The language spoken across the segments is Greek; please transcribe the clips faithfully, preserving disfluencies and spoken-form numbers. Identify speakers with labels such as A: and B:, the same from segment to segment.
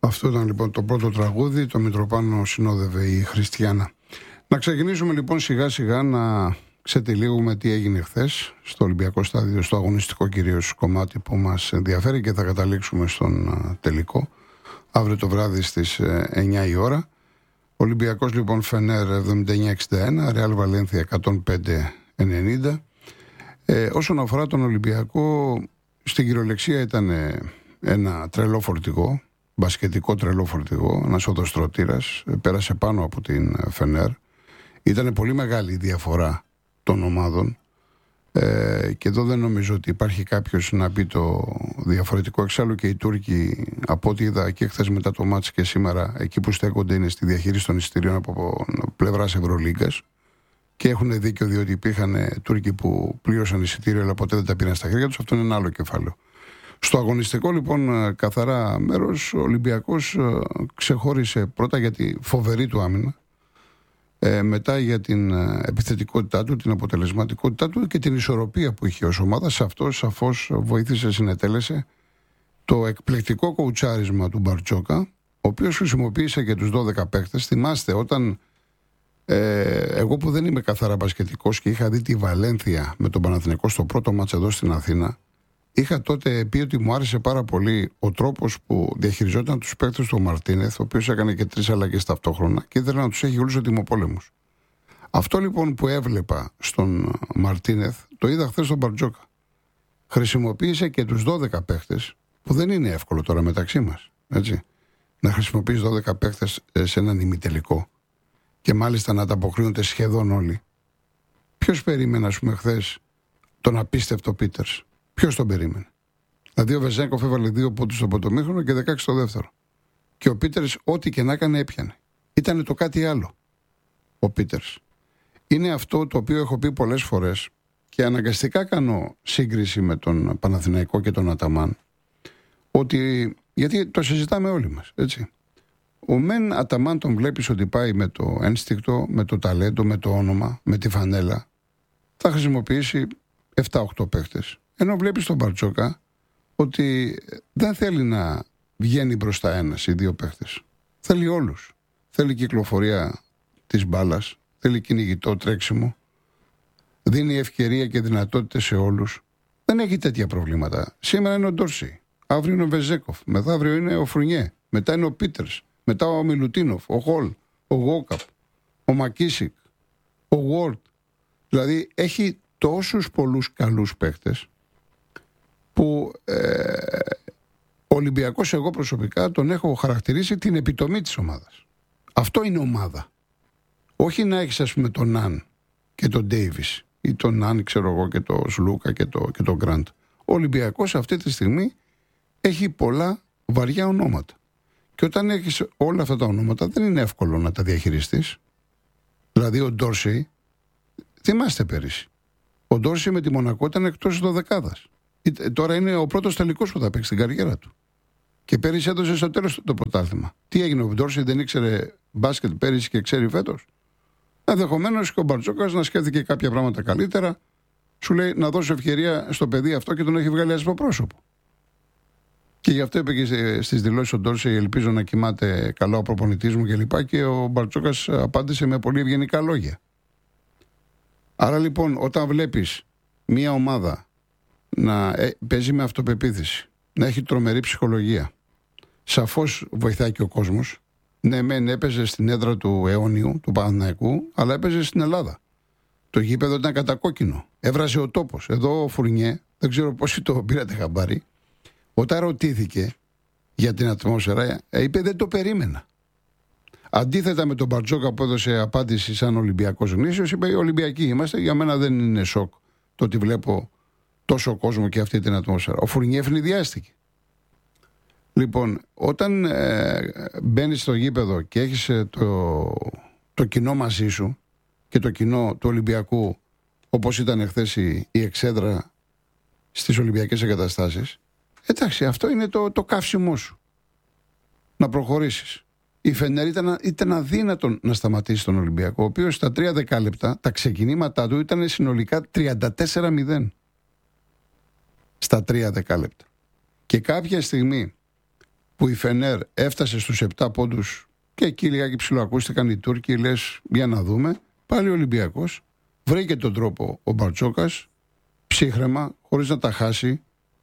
A: Αυτό ήταν λοιπόν το πρώτο τραγούδι. Το Μητροπάνο συνόδευε η Χριστιανά. Να ξεκινήσουμε λοιπόν σιγά σιγά να ξετυλίγουμε τι έγινε χθες στο Ολυμπιακό Στάδιο, στο αγωνιστικό κυρίως κομμάτι που μας ενδιαφέρει, και θα καταλήξουμε στον τελικό αύριο το βράδυ στις εννιά η ώρα. Ολυμπιακός λοιπόν Φενέρ εβδομήντα εννιά εξήντα ένα, Ρεάλ Βαλένθια εκατόν πέντε ενενήντα. Ε, όσον αφορά τον Ολυμπιακό, στην κυριολεξία ήταν ένα τρελό φορτηγό, μπασκετικό τρελό φορτηγό, ένας οδοστρωτήρας, πέρασε πάνω από την Φενέρ. Ήταν πολύ μεγάλη η διαφορά των ομάδων, ε, και εδώ δεν νομίζω ότι υπάρχει κάποιος να πει το διαφορετικό. Εξάλλου και οι Τούρκοι, από ό,τι είδα και χθες μετά το μάτς και σήμερα, εκεί που στέκονται είναι στη διαχείριση των εισιτηρίων από πλευράς Ευρωλίγκας, και έχουν δίκιο, διότι υπήρχαν Τούρκοι που πλήρωσαν εισιτήριο αλλά ποτέ δεν τα πήραν στα χέρια τους. Αυτό είναι ένα άλλο κεφάλαιο. Στο αγωνιστικό λοιπόν καθαρά μέρος, ο Ολυμπιακός ξεχώρισε πρώτα για τη φοβερή του άμυνα, ε, μετά για την επιθετικότητά του, την αποτελεσματικότητά του και την ισορροπία που είχε ως ομάδα. Σε αυτό σαφώς βοήθησε, συνετέλεσε το εκπληκτικό κοουτσάρισμα του Μπαρτζόκα, ο οποίος χρησιμοποίησε και τους δώδεκα παίκτες. Θυμάστε όταν ε, εγώ που δεν είμαι καθαρά μπασκετικός και είχα δει τη Βαλένθια με τον Παναθηναϊκό στο πρώτο μάτς εδώ στην Αθήνα, είχα τότε πει ότι μου άρεσε πάρα πολύ ο τρόπος που διαχειριζόταν τους παίκτες του Μαρτίνεθ, ο οποίος έκανε και τρεις αλλαγές ταυτόχρονα και ήθελε να τους έχει όλους ετοιμοπόλεμους. Αυτό λοιπόν που έβλεπα στον Μαρτίνεθ, το είδα χθες στον Μπαρτζόκα. Χρησιμοποίησε και τους δώδεκα παίκτες, που δεν είναι εύκολο τώρα μεταξύ μας, έτσι. Να χρησιμοποιείς δώδεκα παίκτες σε έναν ημιτελικό και μάλιστα να ανταποκρίνονται σχεδόν όλοι. Ποιος περίμενε, ας πούμε, χθες τον απίστευτο Πίτερς? Ποιος τον περίμενε? Δηλαδή ο Βεζέγκοφ έβαλε δύο πόντους στο πρώτο μήχρονο και δεκαέξι στο δεύτερο. Και ο Πίτερς ό,τι και να έκανε έπιανε. Ήτανε το κάτι άλλο ο Πίτερς. Είναι αυτό το οποίο έχω πει πολλές φορές και αναγκαστικά κάνω σύγκριση με τον Παναθηναϊκό και τον Αταμάν, ότι, γιατί το συζητάμε όλοι μας, έτσι. Ο μεν Αταμάν τον βλέπεις ότι πάει με το ένστικτο, με το ταλέντο, με το όνομα, με τη φανέλα. Θα χρησιμοποιήσει επτά οκτώ παίχτες. Ενώ βλέπεις τον Μπαρτζόκα ότι δεν θέλει να βγαίνει μπροστά ένας ή δύο παίχτες. Θέλει όλους. Θέλει κυκλοφορία της μπάλας, θέλει κυνηγητό τρέξιμο, δίνει ευκαιρία και δυνατότητες σε όλους. Δεν έχει τέτοια προβλήματα. Σήμερα είναι ο Ντόρσι, αύριο είναι ο Βεζέκοφ, μεθαύριο είναι ο Φρουνιέ, μετά είναι ο Πίτερς, μετά ο Μιλουτίνοφ, ο Χολ, ο Γόκαπ, ο Μακίσικ, ο Γουόρτ. Δηλαδή έχει τόσους πολλούς καλούς παίχτες που ε, ο Ολυμπιακός, εγώ προσωπικά τον έχω χαρακτηρίσει την επιτομή της ομάδας. Αυτό είναι ομάδα. Όχι να έχεις, ας πούμε, τον Ναν και τον Ντέιβις ή τον Ναν, ξέρω εγώ, και τον Σλούκα και τον και το Γκραντ. Ο Ολυμπιακός αυτή τη στιγμή έχει πολλά βαριά ονόματα. Και όταν έχεις όλα αυτά τα ονόματα δεν είναι εύκολο να τα διαχειριστείς. Δηλαδή ο Ντόρσεϊ, θυμάστε πέρυσι, ο Ντόρσεϊ με τη Μονακό ήταν εκτός δωδεκάδας. Τώρα είναι ο πρώτος τελικός που θα παίξει στην καριέρα του. Και πέρυσι έδωσε στο τέλος το πρωτάθλημα. Τι έγινε, ο Ντόρσεϊ δεν ήξερε μπάσκετ πέρυσι και ξέρει φέτος? Ενδεχομένως και ο Μπαρτζόκας να σκέφτηκε κάποια πράγματα καλύτερα. Σου λέει να δώσει ευκαιρία στο παιδί αυτό και τον έχει βγάλει άσπρο πρόσωπο. Και γι' αυτό είπε και στις δηλώσεις ο Ντόρσεϊ, ελπίζω να κοιμάται καλά ο προπονητής μου κλπ. Και, και ο Μπαρτζόκας απάντησε με πολύ ευγενικά λόγια. Άρα λοιπόν, όταν βλέπεις μια ομάδα να ε, παίζει με αυτοπεποίθηση, να έχει τρομερή ψυχολογία, σαφώς βοηθάει και ο κόσμος. Ναι, μεν έπαιζε στην έδρα του αιώνιου, του Παναθηναϊκού, αλλά έπαιζε στην Ελλάδα. Το γήπεδο ήταν κατακόκκινο. Έβραζε ο τόπος. Εδώ ο Φουρνιέ, δεν ξέρω πόσοι το πήρατε χαμπάρι, όταν ρωτήθηκε για την ατμόσφαιρα, είπε δεν το περίμενα. Αντίθετα με τον Μπαρτζόκα που έδωσε απάντηση σαν Ολυμπιακός γνήσιος, είπε Ολυμπιακοί είμαστε, για μένα δεν είναι σοκ το ότι βλέπω τόσο κόσμο και αυτή την ατμόσφαιρα. Ο Φουρνιέ ευνηδιάστηκε. Λοιπόν, όταν ε, μπαίνεις στο γήπεδο και έχεις ε, το, το κοινό μαζί σου και το κοινό του Ολυμπιακού, όπως ήταν χθες η, η εξέδρα στις Ολυμπιακές εγκαταστάσεις, εντάξει, αυτό είναι το, το καύσιμό σου. Να προχωρήσεις. Η Φενέρ ήταν, ήταν αδύνατο να σταματήσει τον Ολυμπιακό, ο οποίος στα τρία δεκάλεπτα τα ξεκινήματά του ήταν συνολικά τριάντα τέσσερα μηδέν. Στα τρία δεκάλεπτα. Και κάποια στιγμή που η Φενέρ έφτασε στους επτά πόντους και εκεί λιγάκι ψιλοακούστηκαν οι Τούρκοι, λες για να δούμε. Πάλι ο Ολυμπιακός βρήκε τον τρόπο ο Μπαρτζόκας ψύχρεμα, χωρίς να τα χάσει,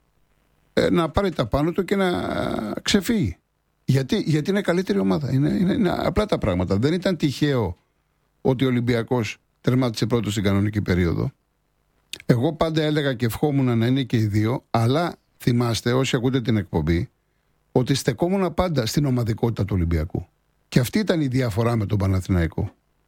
A: να πάρει τα πάνω του και να ξεφύγει. Γιατί, γιατί είναι καλύτερη ομάδα. Είναι, είναι, είναι απλά τα πράγματα. Δεν ήταν τυχαίο ότι ο Ολυμπιακός τερμάτισε πρώτο στην κανονική περίοδο. Εγώ πάντα έλεγα και ευχόμουν να είναι και οι δύο, αλλά θυμάστε όσοι ακούτε την εκπομπή ότι στεκόμουν πάντα στην ομαδικότητα του Ολυμπιακού. Και αυτή ήταν η διαφορά με τον Παναθηναϊκό.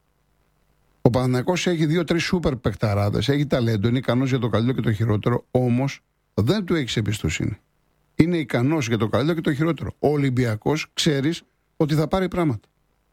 A: Ο Παναθηναϊκός έχει δύο-τρεις σούπερ παικταράδες, έχει ταλέντο, είναι ικανός για το καλύτερο και το χειρότερο, όμως δεν του έχεις εμπιστοσύνη. Είναι ικανός για το καλύτερο και το χειρότερο. Ο Ολυμπιακός ξέρεις ότι θα πάρει πράγματα.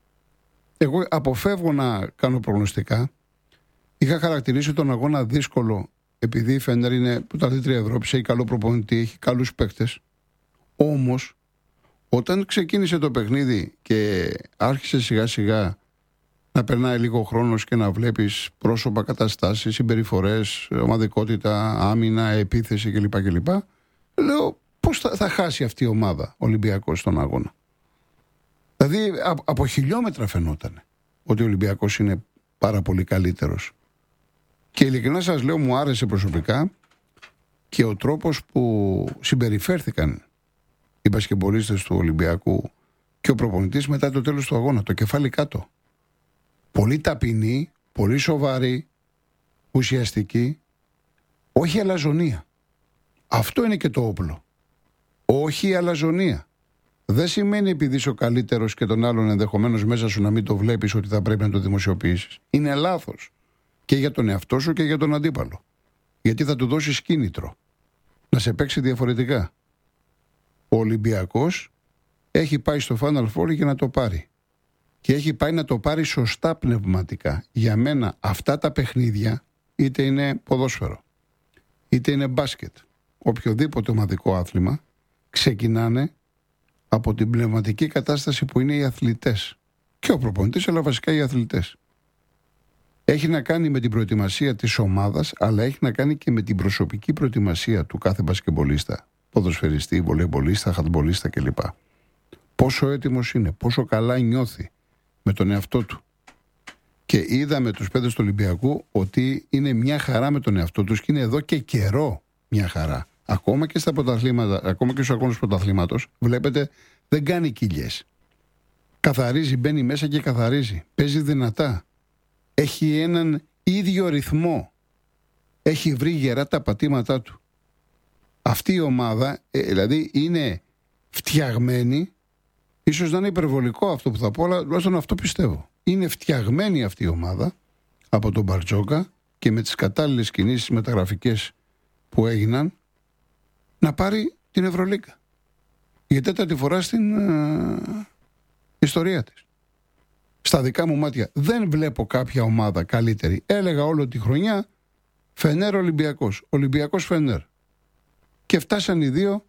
A: Εγώ αποφεύγω να κάνω προγνωστικά. Είχα χαρακτηρίσει τον αγώνα δύσκολο, επειδή η Φενέρ είναι πρωταθλήτρια Ευρώπης, έχει καλό προπονητή, έχει καλούς παίκτες. Όμως, όταν ξεκίνησε το παιχνίδι και άρχισε σιγά σιγά να περνάει λίγο χρόνος και να βλέπεις πρόσωπα, καταστάσεις, συμπεριφορές, ομαδικότητα, άμυνα, επίθεση κλπ. κλπ. Λέω πώς θα, θα χάσει αυτή η ομάδα ο Ολυμπιακός στον αγώνα. Δηλαδή α, από χιλιόμετρα φαινόταν ότι ο Ολυμπιακός είναι πάρα πολύ καλύτερος. Και ειλικρινά σας λέω, μου άρεσε προσωπικά και ο τρόπος που συμπεριφέρθηκαν οι μπασκετμπολίστες του Ολυμπιακού και ο προπονητής μετά το τέλος του αγώνα, το κεφάλι κάτω. Πολύ ταπεινή, πολύ σοβαρή, ουσιαστική, όχι αλαζονία. Αυτό είναι και το όπλο. Όχι η αλαζονία. Δεν σημαίνει επειδή είσαι ο καλύτερος και τον άλλον ενδεχομένως μέσα σου να μην το βλέπεις ότι θα πρέπει να το δημοσιοποιήσεις. Είναι λάθος. Και για τον εαυτό σου και για τον αντίπαλο. Γιατί θα του δώσεις κίνητρο να σε παίξει διαφορετικά. Ο Ολυμπιακός έχει πάει στο Final Four για να το πάρει. Και έχει πάει να το πάρει σωστά πνευματικά. Για μένα αυτά τα παιχνίδια, είτε είναι ποδόσφαιρο, είτε είναι μπάσκετ, οποιοδήποτε ομαδικό άθλημα, ξεκινάνε από την πνευματική κατάσταση που είναι οι αθλητές. Και ο προπονητής, αλλά βασικά οι αθλητές. Έχει να κάνει με την προετοιμασία της ομάδας, αλλά έχει να κάνει και με την προσωπική προετοιμασία του κάθε μπασκετμπολίστα, ποδοσφαιριστή, βολεϊμπολίστα, χαντμπολίστα κλπ. Πόσο έτοιμος είναι, πόσο καλά νιώθει με τον εαυτό του. Και είδαμε τους παίκτες του Ολυμπιακού ότι είναι μια χαρά με τον εαυτό τους και είναι εδώ και καιρό μια χαρά. Ακόμα και στα πρωταθλήματα, ακόμα και στους αγώνες πρωταθλήματος, βλέπετε δεν κάνει κοιλιές. Καθαρίζει, μπαίνει μέσα και καθαρίζει. Παίζει δυνατά. Έχει έναν ίδιο ρυθμό. Έχει βρει γερά τα πατήματά του. Αυτή η ομάδα, ε, δηλαδή, είναι φτιαγμένη. Ίσως να είναι υπερβολικό αυτό που θα πω, αλλά τουλάχιστον αυτό πιστεύω. Είναι φτιαγμένη αυτή η ομάδα από τον Μπαρτζόκα και με τις κατάλληλες κινήσεις μεταγραφικές που έγιναν να πάρει την Ευρωλίγκα. Για τέταρτη φορά στην ε, ιστορία της. Στα δικά μου μάτια δεν βλέπω κάποια ομάδα καλύτερη. Έλεγα όλη τη χρονιά Φενέρ Ολυμπιακός, Ολυμπιακός Φενέρ. Και φτάσαν οι δύο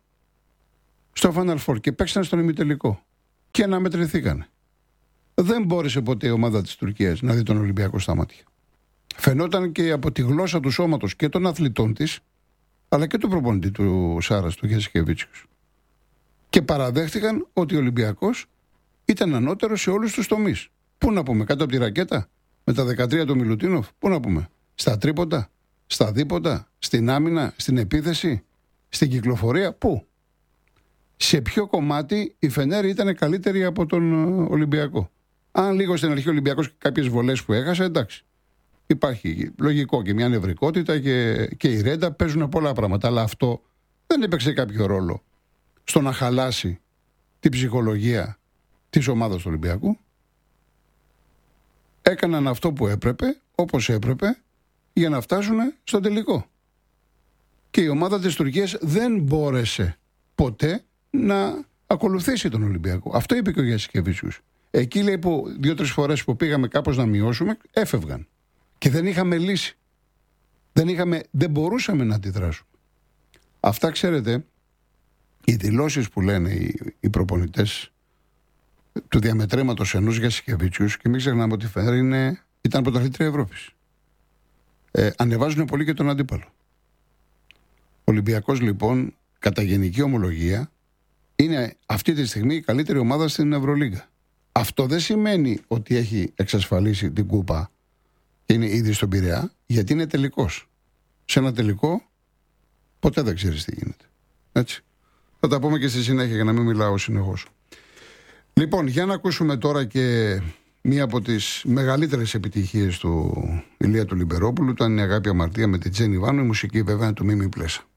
A: στο Final Four και παίξαν στον ημιτελικό. Και αναμετρηθήκανε. Δεν μπόρεσε ποτέ η ομάδα της Τουρκίας να δει τον Ολυμπιακό στα μάτια. Φαινόταν και από τη γλώσσα του σώματος και των αθλητών της, αλλά και του προπονητή του Σάρας, του Γιασικεβίτσιους. Και παραδέχτηκαν ότι ο Ολυμπιακός ήταν ανώτερος σε όλους τους τομείς. Πού να πούμε, κάτω από τη ρακέτα, με τα δεκατρία του Μιλουτίνοφ, πού να πούμε, στα τρίποντα, στα δίποτα, στην άμυνα, στην επίθεση, στην κυκλοφορία, πού. Σε ποιο κομμάτι η Φενέρ ήταν καλύτερη από τον Ολυμπιακό. Αν λίγο στην αρχή ο Ολυμπιακός και κάποιες βολές που έχασε, εντάξει. Υπάρχει λογικό και μια νευρικότητα και, και η Ρέντα παίζουν πολλά πράγματα. Αλλά αυτό δεν έπαιξε κάποιο ρόλο στο να χαλάσει την ψυχολογία της ομάδας του Ολυμπιακού. Έκαναν αυτό που έπρεπε, όπως έπρεπε, για να φτάσουν στο τελικό. Και η ομάδα της Τουρκίας δεν μπόρεσε ποτέ να ακολουθήσει τον Ολυμπιακό. Αυτό είπε και ο Γιασικεβίτσιους. Εκεί λέει που δύο-τρεις φορές που πήγαμε κάπως να μειώσουμε, έφευγαν. Και δεν είχαμε λύση. Δεν, είχαμε, δεν μπορούσαμε να αντιδράσουμε. Αυτά, ξέρετε, οι δηλώσεις που λένε οι, οι προπονητές του διαμετρήματος ενός Γιασικεβίτσιους, και μην ξεχνάμε ότι η Φενέρ είναι, ήταν πρωταθλήτρια Ευρώπης. Ε, ανεβάζουν πολύ και τον αντίπαλο. Ο Ολυμπιακός λοιπόν, κατά γενική ομολογία, είναι αυτή τη στιγμή η καλύτερη ομάδα στην Ευρωλίγκα. Αυτό δεν σημαίνει ότι έχει εξασφαλίσει την κούπα και είναι ήδη στον Πειραιά, γιατί είναι τελικός. Σε ένα τελικό ποτέ δεν ξέρεις τι γίνεται. Έτσι. Θα τα πούμε και στη συνέχεια για να μην μιλάω συνεχώς. Λοιπόν, για να ακούσουμε τώρα και μία από τις μεγαλύτερες επιτυχίες του Ηλία του Λιμπερόπουλου. Ήταν η Αγάπη Αμαρτία με την Τζέννη Βάνο, η μουσική βέβαια του Μίμη Πλέσα.